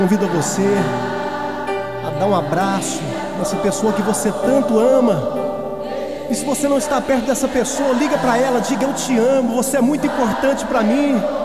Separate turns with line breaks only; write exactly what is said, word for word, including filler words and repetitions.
Convido você a dar um abraço nessa pessoa que você tanto ama. E se você não está perto dessa pessoa, liga para ela, diga: eu te amo, você é muito importante para mim.